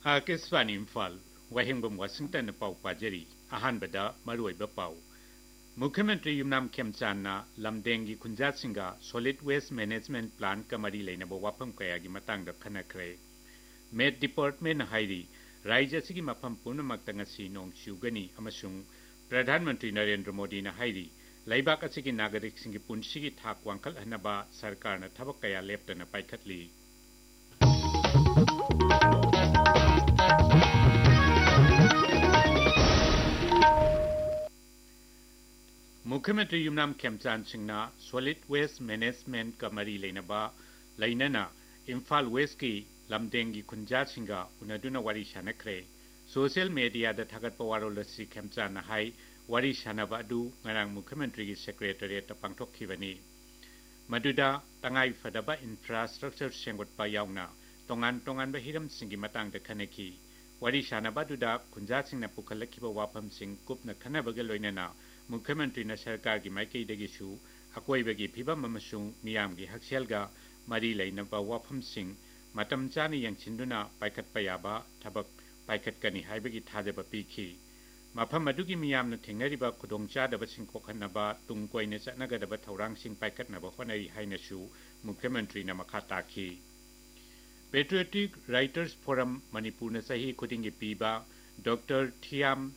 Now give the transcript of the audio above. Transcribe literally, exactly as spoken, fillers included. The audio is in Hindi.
आकाशवाणी इम्फाल वाहिंगबम वाशिंगटन पाव पाजरी अहानबदा मरुइबा पाव मुख्यमंत्री Yumnam खेमचानना लमदेंगी खुंजासिंगा solid waste management plan कमरी लेनबो वाफम कयागी मतंग खनखरे मेट डिपार्टमेंट हाइरी राज्य सिगी मफम पुनमक्ता ngasi नोंग चुगनी अमसुंग प्रधानमंत्री नरेंद्र मोदी ना हाइरी लैबाक असिगी नागरिक सिंगी पुंसिगी थाक वांखल हनबा सरकार न थबक कया लेप्तना पाइखतली मुख्यमंत्री युमनाम खेमचान सिंहना सॉलिड वेस्ट मैनेजमेंट का मरी लेनबा लैनना इम्फाल वेस्ट की लमदेंगी खुंजा सिंगा उनदुना वारी सानखरे सोशल मीडिया दा थागत पवारोल लसी खेमचान हाई वारी सानबा अदु ngarang मुख्यमंत्री की सेक्रेटरीट पांगथोखिबनी मदुदा तंगाई फदबा इंफ्रास्ट्रक्चर सेंगोटपा यावना तोंगान तोंगान हिरम सिंगी मतंग दा खनेखी वारी सानबा दुदा खुंजा सिंगना पुखलखिबा वाफम सिंग कुपना खनबगे लोइनना मुख्यमंत्री न सरकार की माइकईदगिसु अकोइबगी फिबम अमसुंग मियामगी हक्सेलगा मरी लेनबा वाफम सिंग मतम चानी यंगसिंदुना पाइखतपा याबा थबक पाइखतकनी हाइबगी थाजबा पीखी मफम अदुगी मियामना थेंगनरिबा खुदोंचादबसिंग कोखनबा तुंग कोइने चटनगदबा थौरांगसिंग पाइखतनबा होनरी हाइनसु मुख्यमंत्री न मखा ताखी पेट्रियोटिक राइटर्स फोरम मणिपुर न सही खुदिंगी पीबा डॉक्टर थियाम